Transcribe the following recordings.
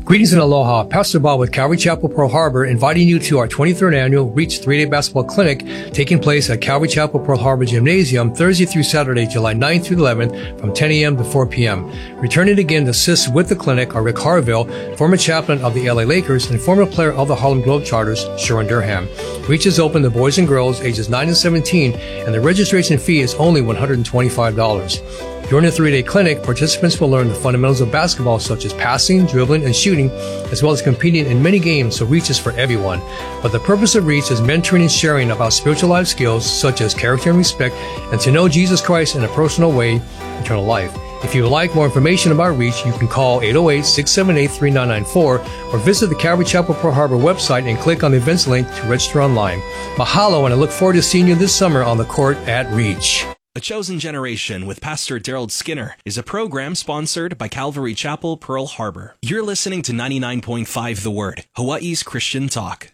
Greetings and aloha. Pastor Bob with Calvary Chapel, Pearl Harbor, inviting you to our 23rd annual Reach 3-Day Basketball Clinic taking place at Calvary Chapel, Pearl Harbor Gymnasium Thursday through Saturday, July 9th through 11th from 10 a.m. to 4 p.m. Returning again to assist with the clinic are Rick Harville, former chaplain of the LA Lakers and former player of the Harlem Globetrotters, Sharon Durham. Reach is open to boys and girls ages 9 and 17, and the registration fee is only $125. During the 3-day clinic, participants will learn the fundamentals of basketball such as passing, dribbling, and shooting, as well as competing in many games, so Reach is for everyone. But the purpose of Reach is mentoring and sharing about spiritual life skills such as character and respect, and to know Jesus Christ in a personal way, eternal life. If you would like more information about Reach, you can call 808-678-3994 or visit the Calvary Chapel Pearl Harbor website and click on the events link to register online. Mahalo, and I look forward to seeing you this summer on the court at Reach. A Chosen Generation with Pastor Daryl Skinner is a program sponsored by Calvary Chapel, Pearl Harbor. You're listening to 99.5 The Word, Hawaii's Christian talk.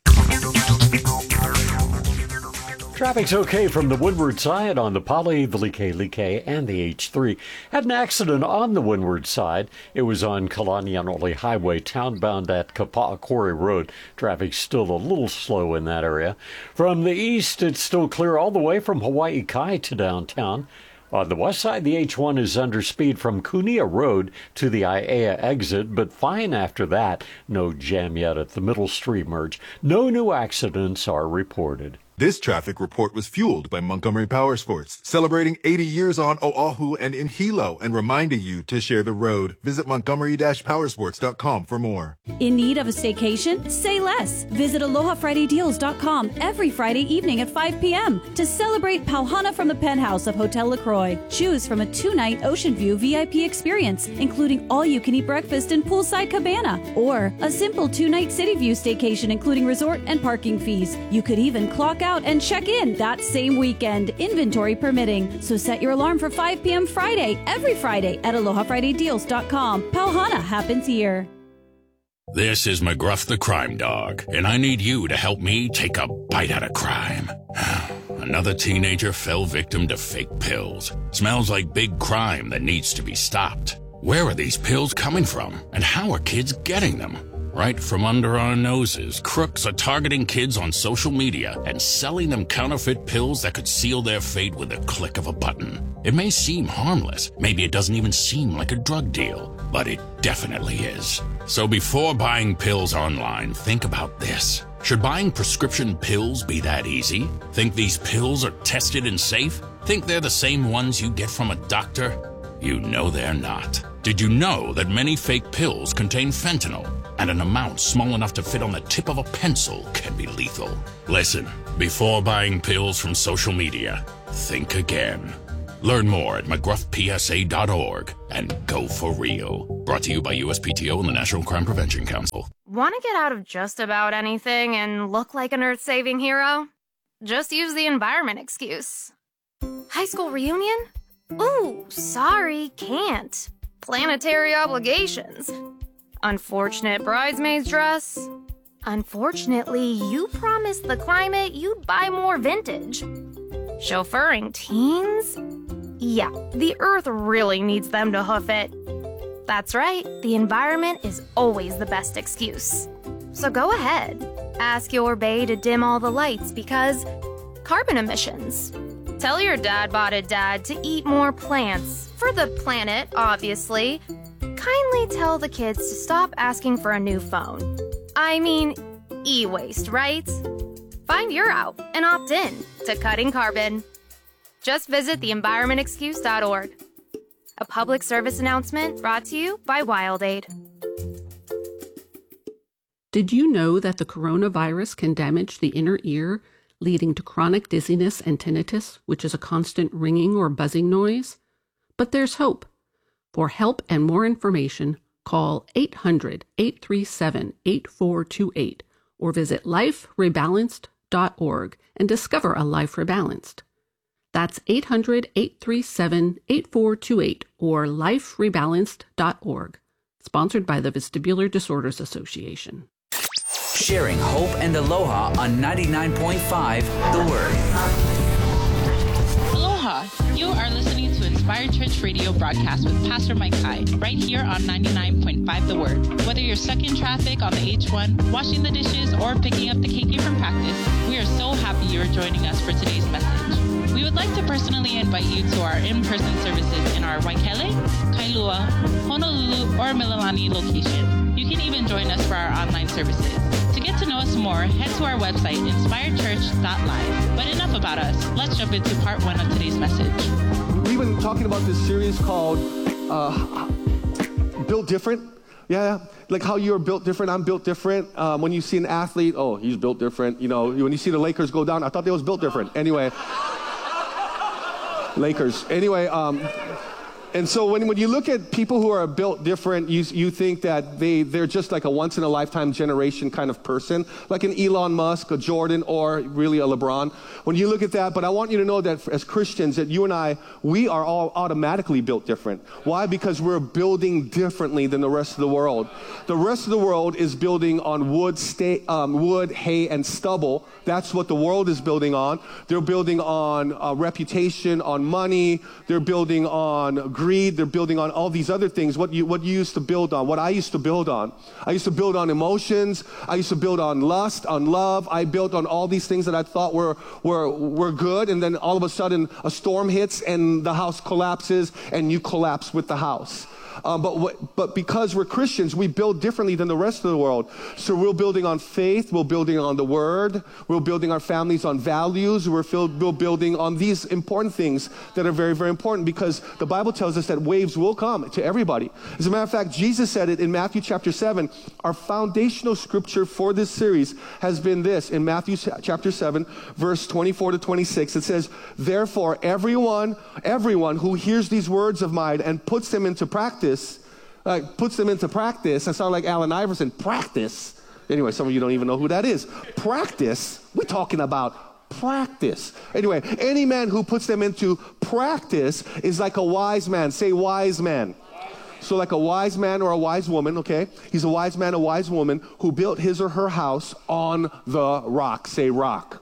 Traffic's okay from the windward side on the Pali, the Like, and the H3. Had an accident on the windward side. It was on Kalanianoli Highway, townbound at Kapa'akori Road. Traffic's still a little slow in that area. From the east, it's still clear all the way from Hawaii Kai to downtown. On the west side, the H1 is under speed from Kunia Road to the Aiea exit, but fine after that. No jam yet at the Middle Street merge. No new accidents are reported. This traffic report was fueled by Montgomery Power Sports, celebrating 80 years on Oahu and in Hilo and reminding you to share the road. Visit montgomery-powersports.com for more. In need of a staycation? Say less. Visit AlohaFridayDeals.com every Friday evening at 5 p.m. to celebrate Pauhana from the penthouse of Hotel LaCroix. Choose from a 2-night Ocean View VIP experience, including all-you-can-eat breakfast and poolside cabana, or a simple 2-night City View staycation, including resort and parking fees. You could even clock out and check in that same weekend, inventory permitting. So set your alarm for 5 p.m. Friday, every Friday at AlohaFridayDeals.com. Pauhana happens here. This is McGruff the Crime Dog, and I need you to help me take a bite out of crime. Another teenager fell victim to fake pills. Smells like big crime that needs to be stopped. Where are these pills coming from, and how are kids getting them? Right from under our noses, crooks are targeting kids on social media and selling them counterfeit pills that could seal their fate with a click of a button. It may seem harmless, maybe it doesn't even seem like a drug deal, but it definitely is. So before buying pills online, think about this. Should buying prescription pills be that easy? Think these pills are tested and safe? Think they're the same ones you get from a doctor? You know they're not. Did you know that many fake pills contain fentanyl? And an amount small enough to fit on the tip of a pencil can be lethal. Listen, before buying pills from social media, think again. Learn more at mcgruffpsa.org and go for real. Brought to you by USPTO and the National Crime Prevention Council. Want to get out of just about anything and look like an earth-saving hero? Just use the environment excuse. High school reunion? Ooh, sorry, can't. Planetary obligations. Unfortunate bridesmaid's dress. Unfortunately, you promised the climate you'd buy more vintage. Chauffeuring teens? Yeah, the earth really needs them to hoof it. That's right, the environment is always the best excuse. So go ahead, ask your bae to dim all the lights because carbon emissions. Tell your dad-botted dad to eat more plants, for the planet, obviously. Kindly tell the kids to stop asking for a new phone. I mean, e-waste, right? Find your out and opt in to cutting carbon. Just visit theenvironmentexcuse.org. A public service announcement brought to you by WildAid. Did you know that the coronavirus can damage the inner ear, leading to chronic dizziness and tinnitus, which is a constant ringing or buzzing noise? But there's hope. For help and more information, call 800-837-8428 or visit liferebalanced.org and discover a life rebalanced. That's 800-837-8428 or liferebalanced.org. Sponsored by the Vestibular Disorders Association. Sharing hope and aloha on 99.5 The Word. Aloha, you are listening to to Inspired Church Radio broadcast with Pastor Mike High, right here on 99.5 The Word. Whether you're stuck in traffic on the H1, washing the dishes, or picking up the KK from practice, we are so happy you're joining us for today's message. We would like to personally invite you to our in-person services in our Waikele, Kailua, Honolulu, or Mililani location. You can even join us for our online services. To get to know us more, head to our website, inspiredchurch.live. But enough about us. Let's jump into part 1 of today's message. We've been talking about this series called Built Different. Yeah, like how you're built different, I'm built different. When you see an athlete, oh, he's built different. You know, when you see the Lakers go down, I thought they was built different. Anyway, Lakers. Anyway, and so when you look at people who are built different, you think that they're just like a once-in-a-lifetime generation kind of person, like an Elon Musk, a Jordan, or really a LeBron. When you look at that, but I want you to know that as Christians, that you and I, we are all automatically built different. Why? Because we're building differently than the rest of the world. The rest of the world is building on wood, hay, and stubble. That's what the world is building on. They're building on reputation, on money. They're building on greed. They're building on all these other things. What you used to build on, what I used to build on. I used to build on emotions. I used to build on lust, on love. I built on all these things that I thought were good, and then all of a sudden a storm hits and the house collapses and you collapse with the house. But because we're Christians, we build differently than the rest of the world. So we're building on faith, we're building on the Word, we're building our families on values, we're building on these important things that are very, very important, because the Bible tells us that waves will come to everybody. As a matter of fact, Jesus said it in Matthew chapter 7. Our foundational scripture for this series has been this. In Matthew chapter 7, verse 24 to 26, it says, "Therefore, everyone who hears these words of mine and puts them into practice," I sound like Allen Iverson. Practice. Anyway, some of you don't even know who that is. Practice. We're talking about practice. Anyway, any man who puts them into practice is like a wise man. Say wise man. So like a wise man or a wise woman, okay? He's a wise man, a wise woman who built his or her house on the rock. Say rock.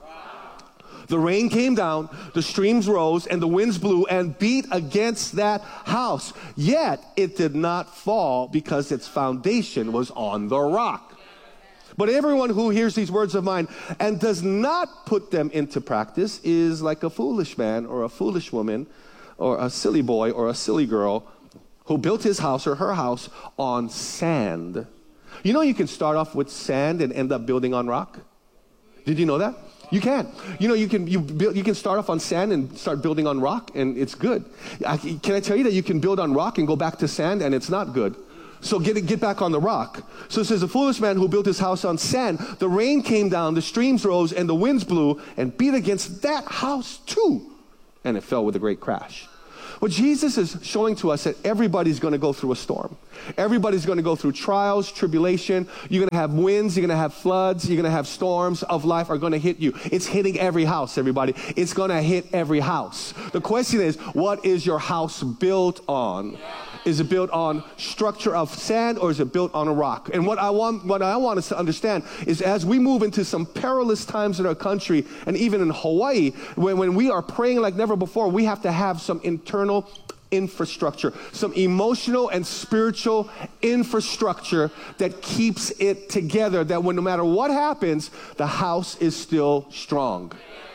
The rain came down, the streams rose, and the winds blew and beat against that house. Yet it did not fall because its foundation was on the rock. But everyone who hears these words of mine and does not put them into practice is like a foolish man or a foolish woman or a silly boy or a silly girl who built his house or her house on sand. You know you can start off with sand and end up building on rock? Did you know that? You can. You know, you can start off on sand and start building on rock, and it's good. Can I tell you that you can build on rock and go back to sand, and it's not good? So get back on the rock. So it says, a foolish man who built his house on sand, the rain came down, the streams rose, and the winds blew and beat against that house too, and it fell with a great crash. Well, Jesus is showing to us that everybody's going to go through a storm. Everybody's going to go through trials, tribulation. You're going to have winds. You're going to have floods. You're going to have storms of life are going to hit you. It's hitting every house, everybody. It's going to hit every house. The question is, what is your house built on? Is it built on structure of sand, or is it built on a rock? And what I want us to understand is, as we move into some perilous times in our country, and even in Hawaii, when we are praying like never before, we have to have some internal infrastructure, some emotional and spiritual infrastructure that keeps it together, that when no matter what happens, the house is still strong.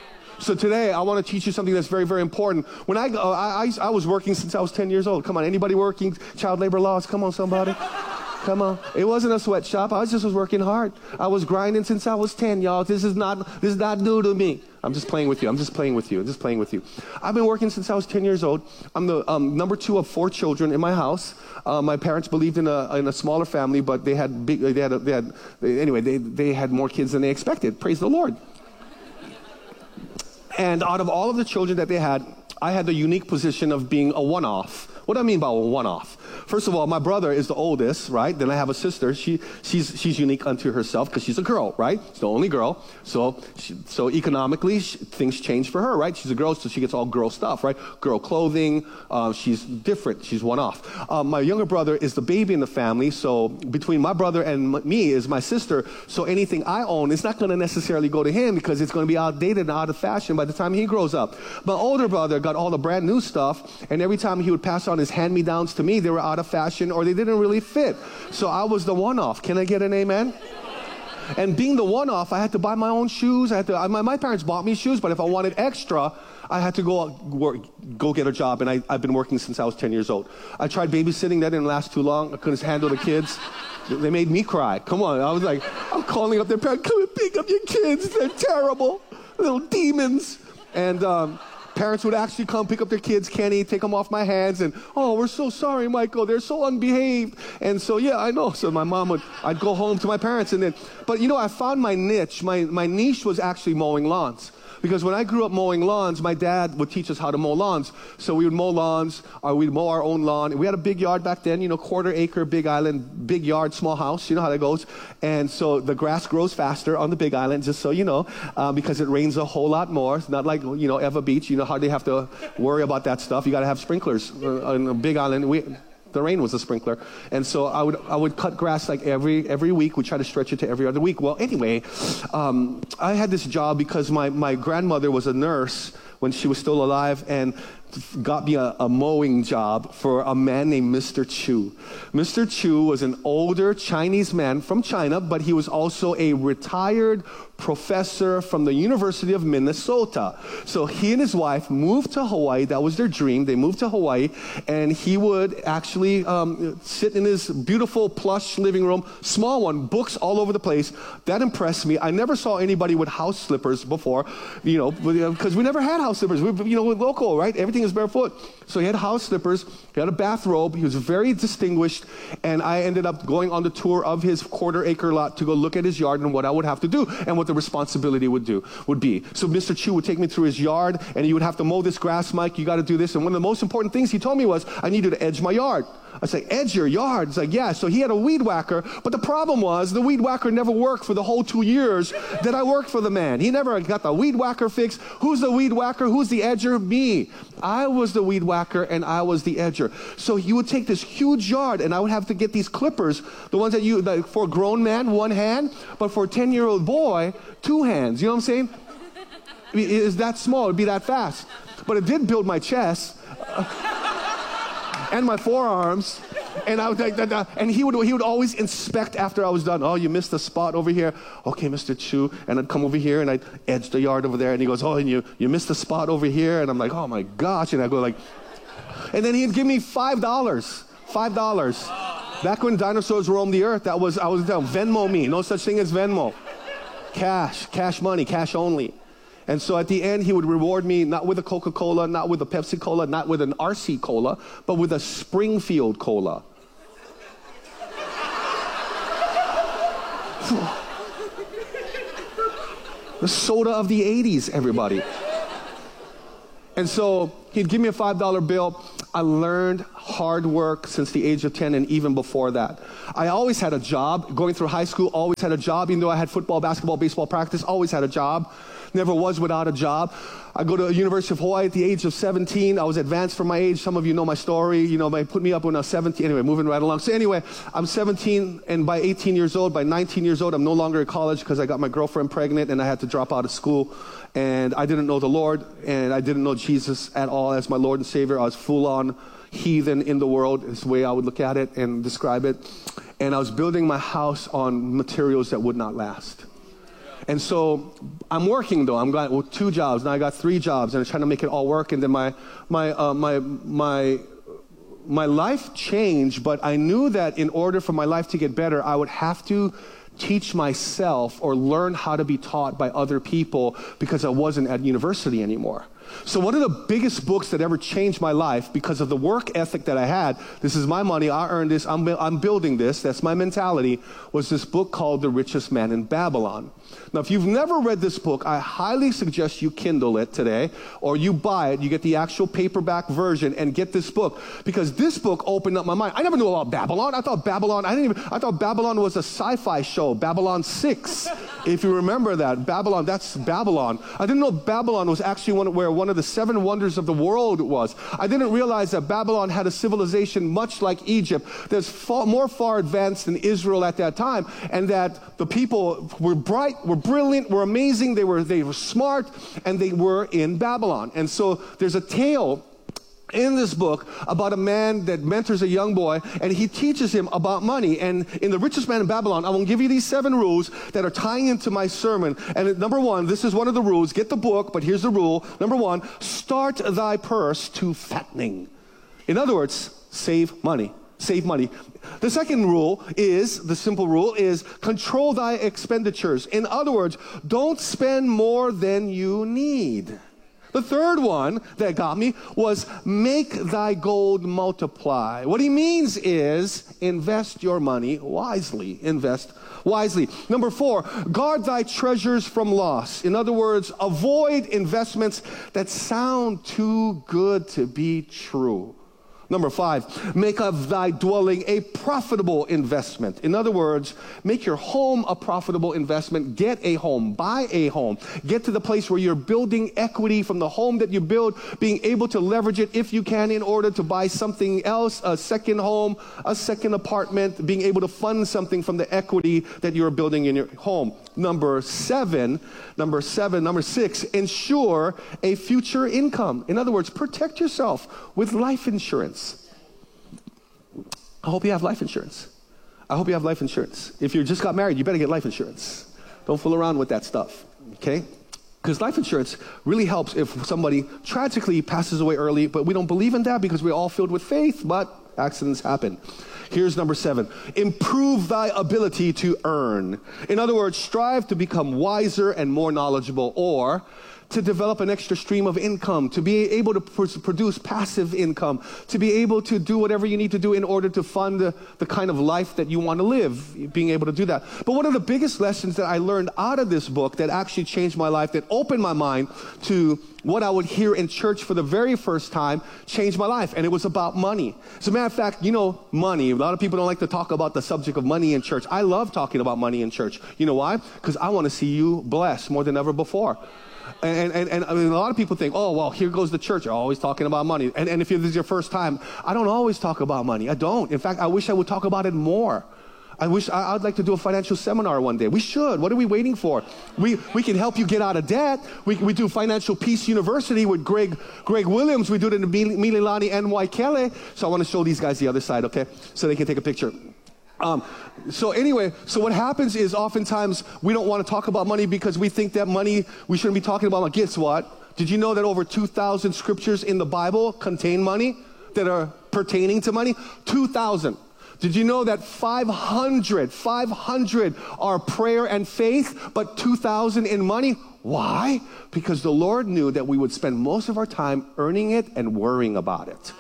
So today, I want to teach you something that's very, very important. When I was working since I was 10 years old. Come on, anybody working child labor laws? Come on, somebody. Come on. It wasn't a sweatshop. I was working hard. I was grinding since I was 10, y'all. This is not new to me. I'm just playing with you. I've been working since I was 10 years old. I'm the number 2 of 4 children in my house. My parents believed in a smaller family, but they had more kids than they expected. Praise the Lord. And out of all of the children that they had, I had the unique position of being a one-off. What do I mean by a one-off? First of all, my brother is the oldest, right? Then I have a sister. She's unique unto herself because she's a girl, right? She's the only girl. So economically, things change for her, right? She's a girl, so she gets all girl stuff, right? Girl clothing. She's different. She's one off. My younger brother is the baby in the family. So between my brother and me is my sister. So anything I own is not going to necessarily go to him because it's going to be outdated and out of fashion by the time he grows up. My older brother got all the brand new stuff, and every time he would pass on his hand-me-downs to me, they were out of fashion or they didn't really fit. So I was the one-off. Can I get an amen? And being the one-off, I had to buy my own shoes. My parents bought me shoes, but if I wanted extra, I had to go get a job, and I've been working since I was 10 years old. I tried babysitting. That didn't last too long. I couldn't handle the kids. They made me cry. Come on. I was like, I'm calling up their parents, come and pick up your kids. They're terrible. Little demons. And parents would actually come pick up their kids, Kenny, take them off my hands, and, oh, we're so sorry, Michael. They're so unbehaved. And so, yeah, I know. So my mom I'd go home to my parents, but I found my niche. My niche was actually mowing lawns. Because when I grew up mowing lawns, my dad would teach us how to mow lawns. So we would mow lawns, or we'd mow our own lawn. We had a big yard back then, quarter acre, Big Island, big yard, small house. You know how that goes. And so the grass grows faster on the Big Island, just so you know, because it rains a whole lot more. It's not like, Eva Beach, hardly have to worry about that stuff. You got to have sprinklers on the Big Island. The rain was a sprinkler. And so I would cut grass like every week. We try to stretch it to every other week. Well, anyway, I had this job because my grandmother was a nurse when she was still alive and got me a mowing job for a man named Mr. Chu. Mr. Chu was an older Chinese man from China, but he was also a retired professor from the University of Minnesota. So he and his wife moved to Hawaii. That was their dream. They moved to Hawaii, and he would actually sit in his beautiful plush living room, small one, books all over the place. That impressed me. I never saw anybody with house slippers before, because we never had house slippers. We're local, right? Everything is barefoot. So he had house slippers. He had a bathrobe. He was very distinguished, and I ended up going on the tour of his quarter acre lot to go look at his yard and what I would have to do and what the responsibility would be. So Mr. Chu would take me through his yard, and he would have to mow this grass, Mike. You got to do this. And one of the most important things he told me was, I needed to edge my yard. I say, edge your yard? It's like, yeah. So he had a weed whacker, but the problem was the weed whacker never worked for the whole 2 years that I worked for the man. He never got the weed whacker fixed. Who's the weed whacker? Who's the edger? Me. I was the weed whacker, and I was the edger. So he would take this huge yard, and I would have to get these clippers, the ones that for a grown man, one hand, but for a 10-year-old boy, two hands. You know what I'm saying? It's that small. It'd be that fast. But it did build my chest. And my forearms, and I was like, and he would always inspect after I was done. Oh, you missed a spot over here. Okay, Mr. Chu, and I'd come over here and I'd edge the yard over there, and he goes, oh, and you missed a spot over here, and I'm like, oh my gosh, and I go like, and then he'd give me $5. Back when dinosaurs roamed the earth, I was down. Venmo me, no such thing as Venmo. Cash money, cash only. And so at the end, he would reward me not with a Coca-Cola, not with a Pepsi-Cola, not with an RC Cola, but with a Springfield Cola. The soda of the 80s, everybody. And so he'd give me a $5 bill. I learned hard work since the age of 10 and even before that. I always had a job. Going through high school, always had a job. Even though I had football, basketball, baseball practice, always had a job. Never was without a job. I go to the University of Hawaii at the age of 17. I was advanced for my age. Some of you know my story. They put me up when I was 17. Anyway, moving right along. So anyway, I'm 17, and by 18 years old, by 19 years old, I'm no longer in college because I got my girlfriend pregnant and I had to drop out of school. And I didn't know the Lord, and I didn't know Jesus at all as my Lord and Savior. I was full-on heathen in the world, is the way I would look at it and describe it. And I was building my house on materials that would not last. And so I'm working though. I'm got 2 jobs. Now I got 3 jobs, and I'm trying to make it all work. And then my life changed, but I knew that in order for my life to get better, I would have to teach myself or learn how to be taught by other people because I wasn't at university anymore. So one of the biggest books that ever changed my life because of the work ethic that I had, this is my money, I earned this, I'm building this, that's my mentality, was this book called The Richest Man in Babylon. Now, if you've never read this book, I highly suggest you Kindle it today, or you buy it, you get the actual paperback version and get this book, because this book opened up my mind. I never knew about Babylon. I thought Babylon was a sci-fi show, Babylon 6, if you remember that. Babylon, that's Babylon. I didn't know Babylon was actually where one of the 7 wonders of the world was. I didn't realize that Babylon had a civilization much like Egypt that's more far advanced than Israel at that time, and that the people were bright, were brilliant, were amazing, they were smart, and they were in Babylon. And so there's a tale in this book about a man that mentors a young boy, and he teaches him about money. And in The Richest Man in Babylon, I will give you these 7 rules that are tying into my sermon. And number 1, this is one of the rules. Get the book, but here's the rule. Number 1, start thy purse to fattening. In other words, save money. Save money. The second rule is, the simple rule is, control thy expenditures. In other words, don't spend more than you need. The third one that got me was make thy gold multiply. What he means is invest your money wisely. Invest wisely. Number 4, guard thy treasures from loss. In other words, avoid investments that sound too good to be true. Number 5, make of thy dwelling a profitable investment. In other words, make your home a profitable investment. Get a home. Buy a home. Get to the place where you're building equity from the home that you build, being able to leverage it if you can in order to buy something else, a second home, a second apartment, being able to fund something from the equity that you're building in your home. Number 6, ensure a future income. In other words, protect yourself with life insurance. I hope you have life insurance. I hope you have life insurance. If you just got married, you better get life insurance. Don't fool around with that stuff, okay? Because life insurance really helps if somebody tragically passes away early, but we don't believe in that because we're all filled with faith, but accidents happen. Here's number 7. Improve thy ability to earn. In other words, strive to become wiser and more knowledgeable, or to develop an extra stream of income, to be able to produce passive income, to be able to do whatever you need to do in order to fund the kind of life that you want to live, being able to do that. But one of the biggest lessons that I learned out of this book that actually changed my life, that opened my mind to what I would hear in church for the very first time, changed my life, and it was about money. As a matter of fact, you know, money. A lot of people don't like to talk about the subject of money in church. I love talking about money in church. You know why? Because I want to see you blessed more than ever before. And I mean, a lot of people think, oh, well, here goes the church. They're always talking about money. And if this is your first time, I don't always talk about money. I don't. In fact, I wish I would talk about it more. I'd like to do a financial seminar one day. We should. What are we waiting for? We can help you get out of debt. We do Financial Peace University with Greg Williams. We do it in the Mililani NY Kelly. So I want to show these guys the other side, okay? So they can take a picture. So what happens is oftentimes we don't want to talk about money because we think that money, we shouldn't be talking about money. Guess what? Did you know that over 2,000 scriptures in the Bible contain money that are pertaining to money? 2,000. Did you know that 500 are prayer and faith, but 2,000 in money? Why? Because the Lord knew that we would spend most of our time earning it and worrying about it.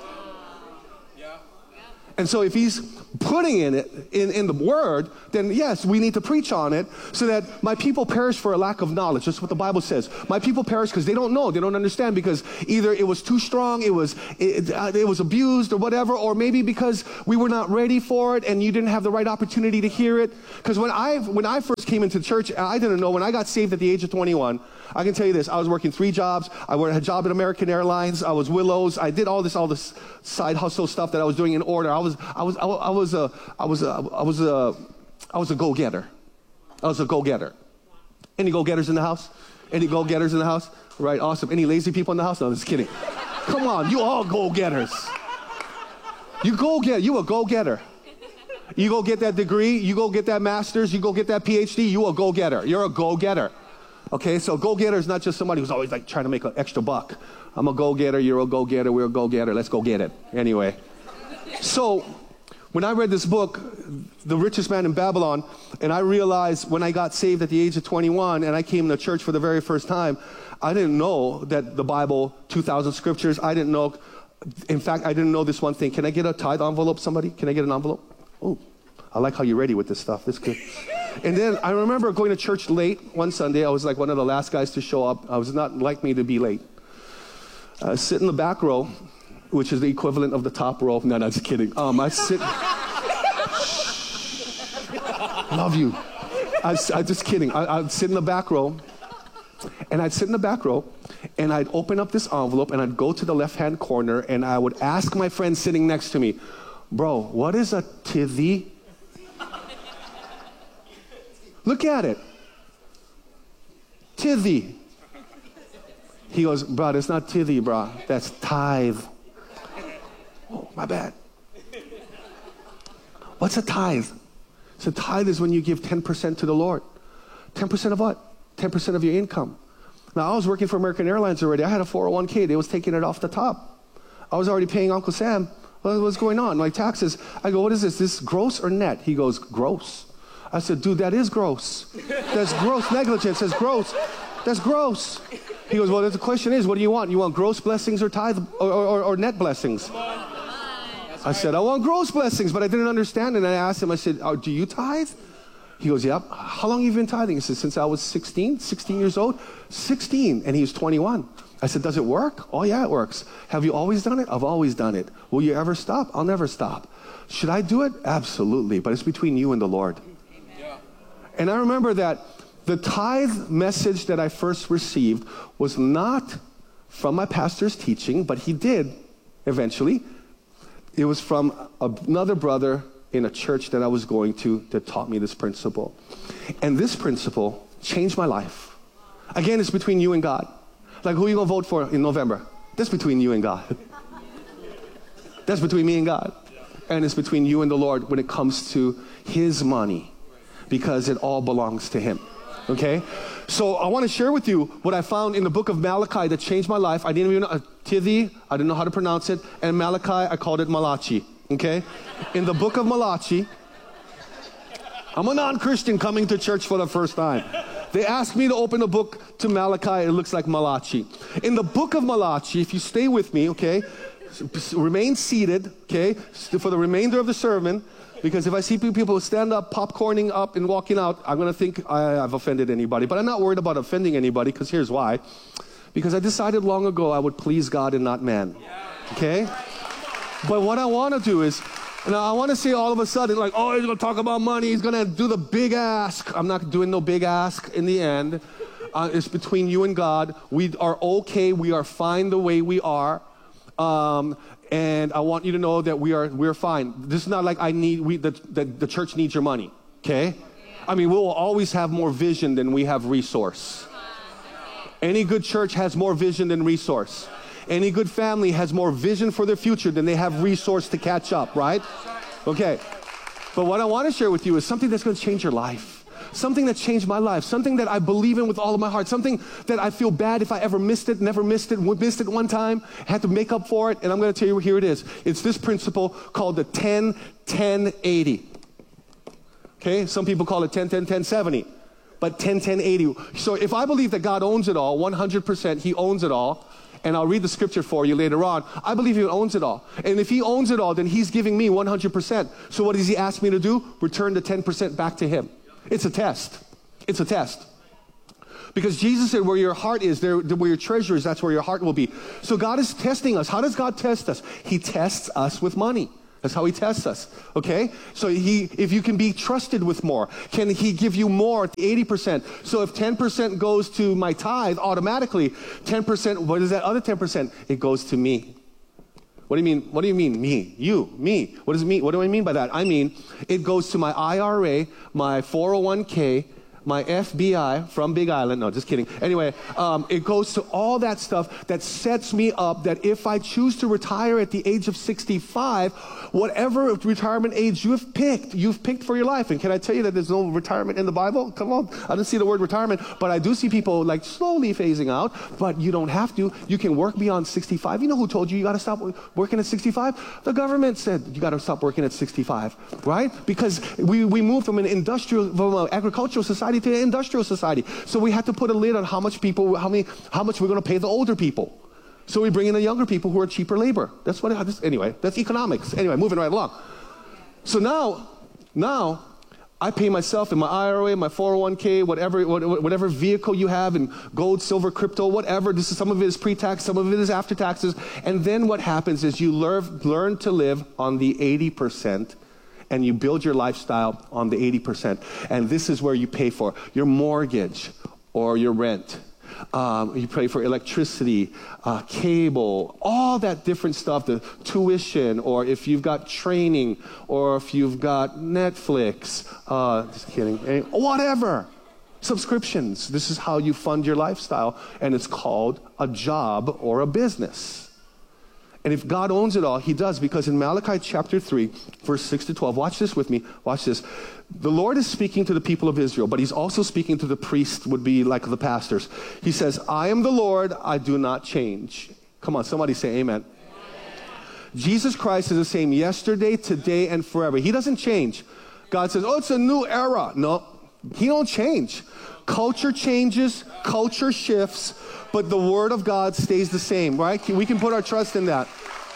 And so if he's putting in it in the word, then yes, we need to preach on it so that my people perish for a lack of knowledge. That's what the Bible says. My people perish because they don't know, they don't understand, because either it was too strong, it was abused or whatever, or maybe because we were not ready for it and you didn't have the right opportunity to hear it. Because when I first came into church, I didn't know. When I got saved at the age of 21, I can tell you this, I was working 3 jobs. I had a job at American Airlines. I was Willows. I did all this side hustle stuff that I was doing in order. I was a go-getter. I was a go-getter. Any go-getters in the house? Any go-getters in the house? Right, awesome. Any lazy people in the house? No, I'm just kidding. Come on, you all go-getters. You a go-getter. You go get that degree, you go get that master's, you go get that PhD, you a go-getter. You're a go-getter. Okay, so go-getter is not just somebody who's always like trying to make an extra buck. I'm a go-getter, you're a go-getter, we're a go-getter, let's go get it. Anyway. So when I read this book, The Richest Man in Babylon, and I realized when I got saved at the age of 21 and I came to church for the very first time, I didn't know that the Bible, 2,000 scriptures, I didn't know. In fact, I didn't know this one thing. Can I get a tithe envelope, somebody? Can I get an envelope? Oh, I like how you're ready with this stuff. This is good. And then I remember going to church late one Sunday. I was like one of the last guys to show up. I was not like me to be late. I sit in the back row, which is the equivalent of the top row. No, just kidding. I sit. Love you. I just kidding. I'd sit in the back row, and I'd sit in the back row, and I'd open up this envelope, and I'd go to the left-hand corner, and I would ask my friend sitting next to me, bro, what is a tithe? Look at it. Tithe. He goes, bro, it's not tithe, bro. That's tithe. Oh, my bad. What's a tithe? So tithe is when you give 10% to the Lord. 10% of what? 10% of your income. Now, I was working for American Airlines already. I had a 401k. They was taking it off the top. I was already paying Uncle Sam. What's going on? My taxes. I go, what is this? This gross or net? He goes, gross. I said, dude, that is gross. That's gross negligence. That's gross. That's gross. He goes, well, the question is, what do you want? You want gross blessings or tithe or net blessings? I said, I want gross blessings, but I didn't understand. And I asked him, I said, oh, do you tithe? He goes, yep. How long have you been tithing? He said, since I was 16 years old. 16, and he was 21. I said, does it work? Oh, yeah, it works. Have you always done it? I've always done it. Will you ever stop? I'll never stop. Should I do it? Absolutely, but it's between you and the Lord. Amen. And I remember that the tithe message that I first received was not from my pastor's teaching, but he did eventually. It was from another brother in a church that I was going to that taught me this principle. And this principle changed my life. Again, it's between you and God. Like, who are you going to vote for in November? That's between you and God. That's between me and God. And it's between you and the Lord when it comes to his money, because it all belongs to him. Okay? So I want to share with you what I found in the book of Malachi that changed my life. I didn't even know, Tithe, I didn't know how to pronounce it. And Malachi, I called it Malachi. Okay? In the book of Malachi, I'm a non-Christian coming to church for the first time. They asked me to open a book to Malachi. It looks like Malachi. In the book of Malachi, if you stay with me, okay, remain seated, okay, for the remainder of the sermon, because if I see people stand up, popcorning up and walking out, I'm going to think I've offended anybody. But I'm not worried about offending anybody, because here's why. Because I decided long ago I would please God and not man. Okay? But what I want to do is, now I want to say all of a sudden, like, oh, he's going to talk about money. He's going to do the big ask. I'm not doing no big ask in the end. It's between you and God. We are okay. We are fine the way we are. And I want you to know that we're fine. This is not like the church needs your money, okay? I mean, we'll always have more vision than we have resource. Any good church has more vision than resource. Any good family has more vision for their future than they have resource to catch up, right? Okay. But what I want to share with you is something that's going to change your life. Something that changed my life. Something that I believe in with all of my heart. Something that I feel bad if I ever missed it, never missed it, missed it one time, had to make up for it. And I'm going to tell you, here it is. It's this principle called the 10-10-80. Okay? Some people call it 10-10-10-70. But 10-10-80. So if I believe that God owns it all, 100%, he owns it all. And I'll read the scripture for you later on. I believe he owns it all. And if he owns it all, then he's giving me 100%. So what does he ask me to do? Return the 10% back to him. It's a test. It's a test. Because Jesus said, where your heart is, where your treasure is, that's where your heart will be. So God is testing us. How does God test us? He tests us with money. That's how he tests us, okay? So if you can be trusted with more, can he give you more, 80%? So if 10% goes to my tithe, automatically, 10%, what is that other 10%? It goes to me. What do you mean? What do you mean, me? You, me. What does it mean? What do I mean by that? I mean, it goes to my IRA, my 401k, my FBI from Big Island. No, just kidding. Anyway, it goes to all that stuff that sets me up that if I choose to retire at the age of 65, whatever retirement age you've picked for your life. And can I tell you that there's no retirement in the Bible? Come on. I didn't see the word retirement, but I do see people like slowly phasing out, but you don't have to. You can work beyond 65. You know who told you got to stop working at 65? The government said you got to stop working at 65, right? Because we moved from an agricultural society to an industrial society. So we had to put a lid on how much we're going to pay the older people. So we bring in the younger people who are cheaper labor. Anyway, that's economics. Anyway, moving right along. So now I pay myself in my IRA, my 401k, whatever vehicle you have, in gold, silver, crypto, whatever. Some of it is pre-tax, some of it is after taxes. And then what happens is you learn to live on the 80%, and you build your lifestyle on the 80%. And this is where you pay for your mortgage or your rent. You pay for electricity, cable, all that different stuff, the tuition, or if you've got training, or if you've got Netflix, just kidding, whatever, subscriptions. This is how you fund your lifestyle, and it's called a job or a business. And if God owns it all, he does, because in Malachi chapter 3, verse 6 to 12, watch this with me, watch this. The Lord is speaking to the people of Israel, but he's also speaking to the priests, would be like the pastors. He says, I am the Lord, I do not change. Come on, somebody say amen. Jesus Christ is the same yesterday, today, and forever. He doesn't change. God says, oh, it's a new era. No, he don't change. Culture changes, culture shifts, but the word of God stays the same, right? We can put our trust in that.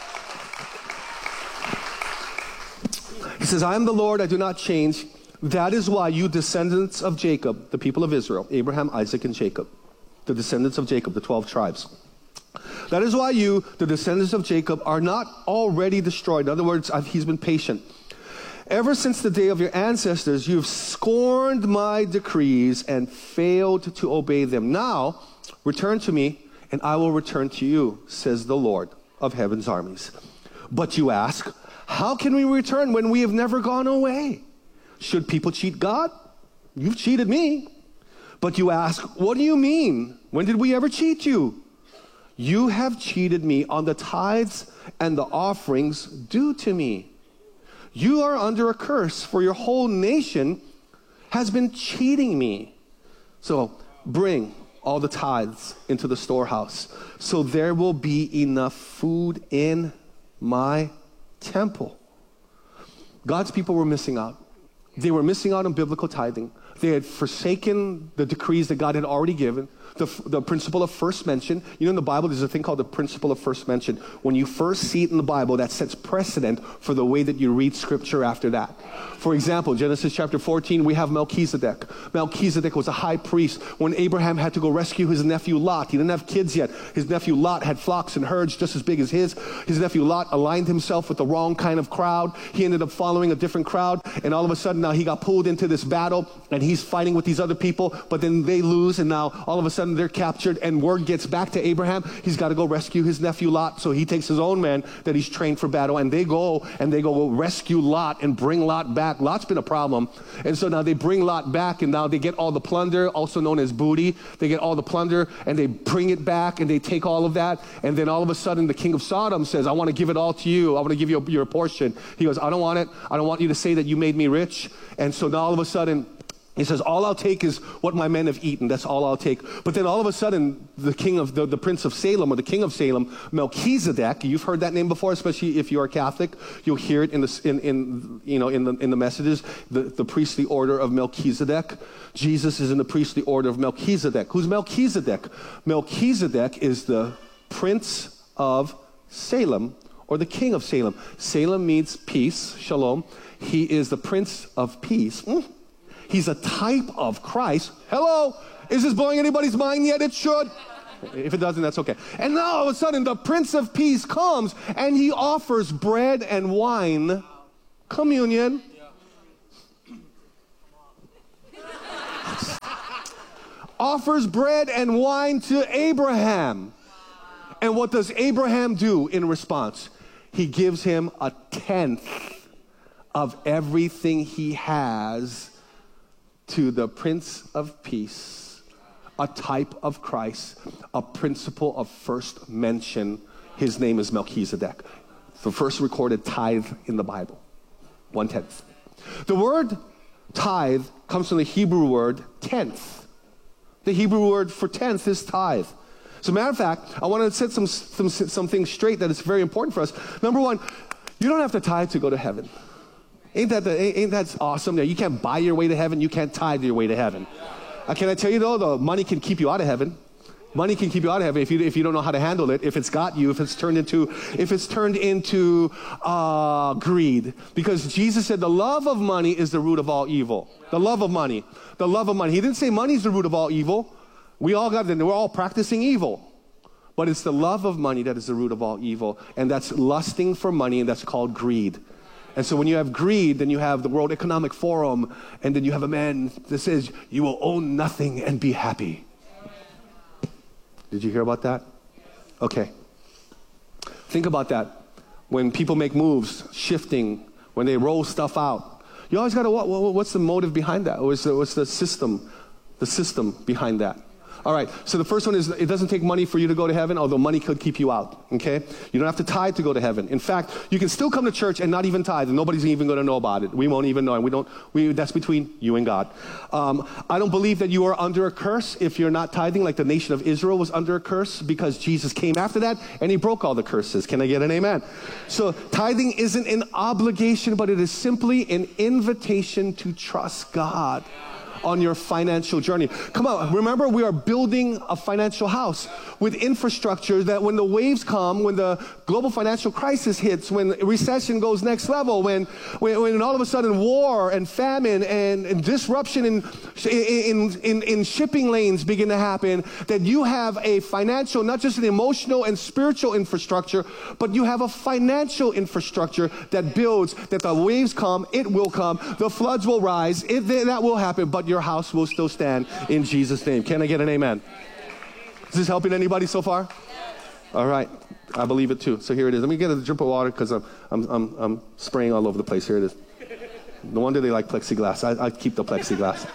He says, I am the Lord, I do not change. That is why you descendants of Jacob, the people of Israel, Abraham, Isaac, and Jacob, the descendants of Jacob, the 12 tribes. That is why you, the descendants of Jacob, are not already destroyed. In other words, he's been patient. Ever since the day of your ancestors, you've scorned my decrees and failed to obey them. Now, return to me, and I will return to you, says the Lord of heaven's armies. But you ask, how can we return when we have never gone away? Should people cheat God? You've cheated me. But you ask, what do you mean? When did we ever cheat you? You have cheated me on the tithes and the offerings due to me. You are under a curse, for your whole nation has been cheating me. So bring all the tithes into the storehouse, so there will be enough food in my temple. God's people were missing out. They were missing out on biblical tithing. They had forsaken the decrees that God had already given, the principle of first mention. You know, in the Bible, there's a thing called the principle of first mention. When you first see it in the Bible, that sets precedent for the way that you read Scripture after that. For example, Genesis chapter 14, we have Melchizedek. Melchizedek was a high priest. When Abraham had to go rescue his nephew Lot, he didn't have kids yet. His nephew Lot had flocks and herds just as big as his. His nephew Lot aligned himself with the wrong kind of crowd. He ended up following a different crowd, and all of a sudden now he got pulled into this battle, and he's fighting with these other people, but then they lose, and now all of a sudden they're captured, and word gets back to Abraham. He's got to go rescue his nephew Lot, so he takes his own men that he's trained for battle, and they go rescue Lot and bring Lot back. Lot's been a problem, and so now they bring Lot back, and now they get all the plunder, also known as booty. They get all the plunder, and they bring it back, and they take all of that, and then all of a sudden the king of Sodom says, I want to give it all to you. I want to give you your portion. He goes, I don't want it. I don't want you to say that you made me rich. And so now all of a sudden, he says, all I'll take is what my men have eaten. That's all I'll take. But then all of a sudden, the king of the prince of Salem, or the king of Salem, Melchizedek, you've heard that name before, especially if you are Catholic. You'll hear it in the messages, the priestly order of Melchizedek. Jesus is in the priestly order of Melchizedek. Who's Melchizedek? Melchizedek is the prince of Salem, or the king of Salem. Salem means peace, shalom. He is the prince of peace. He's a type of Christ. Hello? Is this blowing anybody's mind yet? It should. If it doesn't, that's okay. And now all of a sudden, the Prince of Peace comes, and he offers bread and wine, communion. Offers bread and wine to Abraham. And what does Abraham do in response? He gives him a tenth of everything he has to the Prince of Peace, a type of Christ, a principle of first mention. His name is Melchizedek, the first recorded tithe in the Bible, 1/10. The word tithe comes from the Hebrew word tenth. The Hebrew word for tenth is tithe. As a matter of fact, I want to set some things straight that is very important for us. Number one, you don't have to tithe to go to heaven. Ain't that awesome? You can't buy your way to heaven. You can't tithe your way to heaven. Can I tell you though, money can keep you out of heaven. Money can keep you out of heaven if you don't know how to handle it, if it's got you, if it's turned into greed. Because Jesus said the love of money is the root of all evil. The love of money. The love of money. He didn't say money is the root of all evil. We're all practicing evil. But it's the love of money that is the root of all evil. And that's lusting for money, and that's called greed. And so when you have greed, then you have the World Economic Forum, and then you have a man that says, you will own nothing and be happy. Did you hear about that? Okay. Think about that. When people make moves, shifting, when they roll stuff out, you always got to, what's the motive behind that? What's the system behind that? All right, so the first one is it doesn't take money for you to go to heaven, although money could keep you out, okay? You don't have to tithe to go to heaven. In fact, you can still come to church and not even tithe, and nobody's even going to know about it. We won't even know, and that's between you and God. I don't believe that you are under a curse if you're not tithing, like the nation of Israel was under a curse, because Jesus came after that, and he broke all the curses. Can I get an amen? So tithing isn't an obligation, but it is simply an invitation to trust God on your financial journey. Come on, remember, we are building a financial house with infrastructure that when the waves come, when the global financial crisis hits, when recession goes next level, when all of a sudden war and famine and disruption in shipping lanes begin to happen, that you have a financial, not just an emotional and spiritual infrastructure, but you have a financial infrastructure that builds, that the waves come, it will come, the floods will rise, that will happen, but your house will still stand in Jesus' name. Can I get an amen? Is this helping anybody so far? All right. I believe it too. So here it is. Let me get a drip of water because I'm spraying all over the place. Here it is. No wonder they like plexiglass. I keep the plexiglass.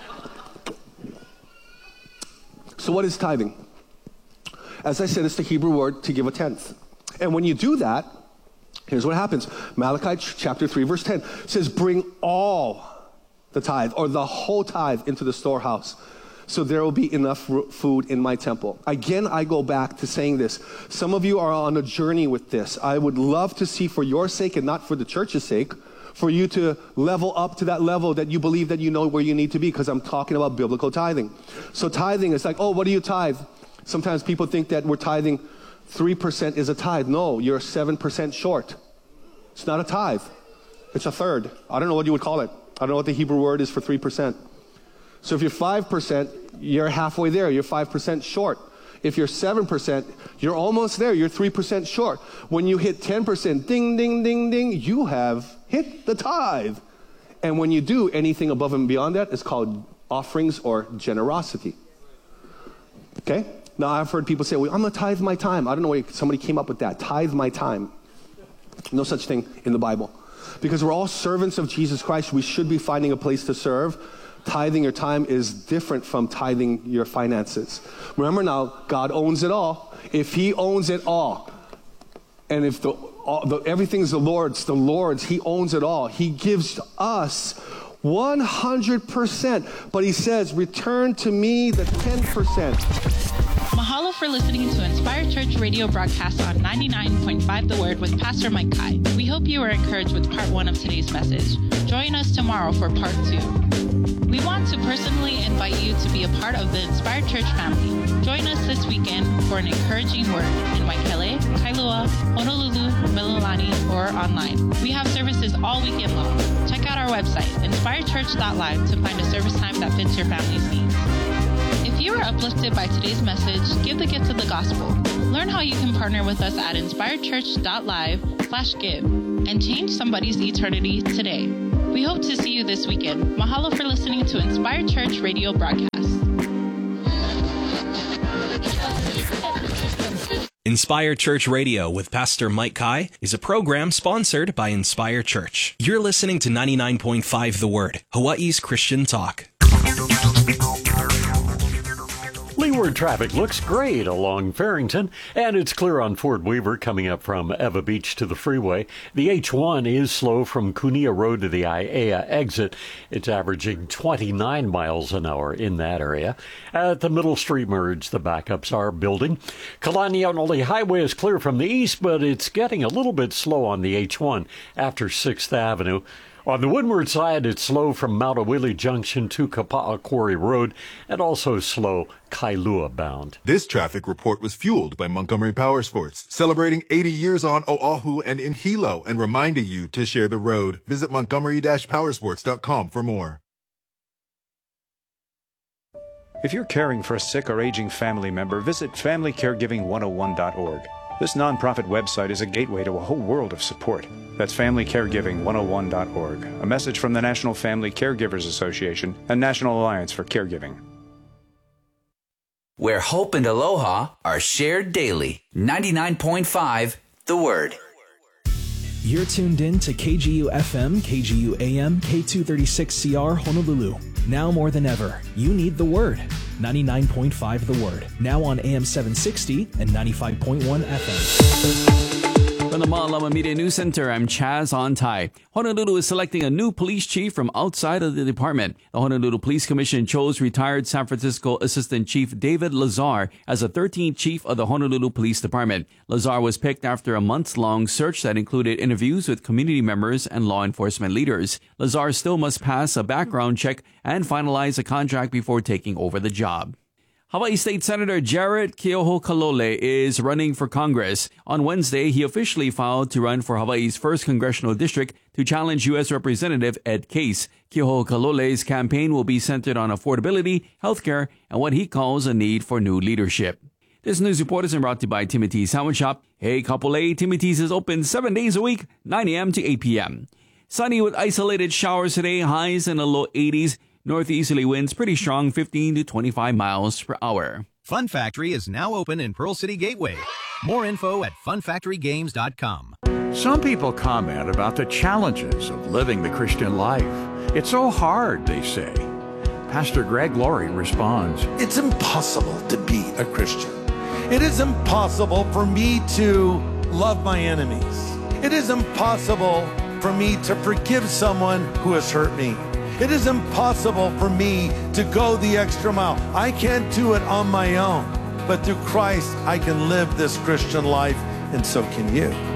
So what is tithing? As I said, it's the Hebrew word to give a tenth. And when you do that, here's what happens. Malachi chapter 3 verse 10 says, bring all the tithe, or the whole tithe, into the storehouse, so there will be enough food in my temple. Again, I go back to saying this. Some of you are on a journey with this. I would love to see, for your sake and not for the church's sake, for you to level up to that level that you believe that you know where you need to be, because I'm talking about biblical tithing. So tithing is like, oh, what do you tithe? Sometimes people think that we're tithing 3% is a tithe. No, you're 7% short. It's not a tithe. It's a third. I don't know what you would call it. I don't know what the Hebrew word is for 3%. So if you're 5%, you're halfway there. You're 5% short. If you're 7%, you're almost there. You're 3% short. When you hit 10%, ding, ding, ding, ding, you have hit the tithe. And when you do anything above and beyond that, it's called offerings or generosity. Okay? Now, I've heard people say, well, I'm going to tithe my time. I don't know where somebody came up with that. Tithe my time. No such thing in the Bible. Because we're all servants of Jesus Christ, we should be finding a place to serve. Tithing your time is different from tithing your finances. Remember now, God owns it all. If he owns it all, and if everything's the Lord's, he owns it all. He gives us 100%, but he says, return to me the 10%. Mahalo for listening to Inspired Church radio broadcast on 99.5 The Word with Pastor Mike Kai. We hope you were encouraged with part 1 of today's message. Join us tomorrow for part 2. We want to personally invite you to be a part of the Inspired Church family. Join us this weekend for an encouraging word in Waikele, Kailua, Honolulu, Mililani, or online. We have services all weekend long. Check out our website, inspiredchurch.live, to find a service time that fits your family's needs. If you were uplifted by today's message, give the gift of the gospel. Learn how you can partner with us at inspiredchurch.live/give and change somebody's eternity today. We hope to see you this weekend. Mahalo for listening to Inspired Church radio broadcast. Inspire Church Radio with Pastor Mike Kai is a program sponsored by Inspire Church. You're listening to 99.5 The Word, Hawaii's Christian talk. Leeward traffic looks great along Farrington, and it's clear on Fort Weaver coming up from Eva Beach to the freeway. The H1 is slow from Cunha Road to the Aiea exit. It's averaging 29 miles an hour in that area. At the Middle Street merge, the backups are building. Kalaniaole Highway is clear from the east, but it's getting a little bit slow on the H1 after 6th Avenue. On the windward side, it's slow from Mount Awili Junction to Kapa'a Quarry Road, and also slow Kailua bound. This traffic report was fueled by Montgomery Powersports, celebrating 80 years on Oahu and in Hilo, and reminding you to share the road. Visit Montgomery-Powersports.com for more. If you're caring for a sick or aging family member, visit FamilyCaregiving101.org. This nonprofit website is a gateway to a whole world of support. That's FamilyCaregiving101.org, a message from the National Family Caregivers Association and National Alliance for Caregiving. Where hope and aloha are shared daily. 99.5 The Word. You're tuned in to KGU FM, KGU AM, K236CR Honolulu. Now more than ever, you need The Word. 99.5 The Word. Now on AM 760 and 95.1 FM. From the Ma'alama Media News Center, I'm Chaz Ontai. Honolulu is selecting a new police chief from outside of the department. The Honolulu Police Commission chose retired San Francisco Assistant Chief David Lazar as the 13th chief of the Honolulu Police Department. Lazar was picked after a months-long search that included interviews with community members and law enforcement leaders. Lazar still must pass a background check and finalize a contract before taking over the job. Hawaii State Senator Jared Keohokalole is running for Congress. On Wednesday, he officially filed to run for Hawaii's 1st congressional district to challenge U.S. Representative Ed Case. Keohokalole's campaign will be centered on affordability, healthcare, and what he calls a need for new leadership. This news report is brought to you by Timothy's Sandwich Shop. Hey, Kapolei, Timothy's is open 7 days a week, 9 a.m. to 8 p.m. Sunny with isolated showers today, highs in the low 80s. Northeasterly winds pretty strong, 15 to 25 miles per hour. Fun Factory is now open in Pearl City Gateway. More info at funfactorygames.com. Some people comment about the challenges of living the Christian life. It's so hard, they say. Pastor Greg Laurie responds, It's impossible to be a Christian. It is impossible for me to love my enemies. It is impossible for me to forgive someone who has hurt me. It is impossible for me to go the extra mile. I can't do it on my own. But through Christ, I can live this Christian life, and so can you.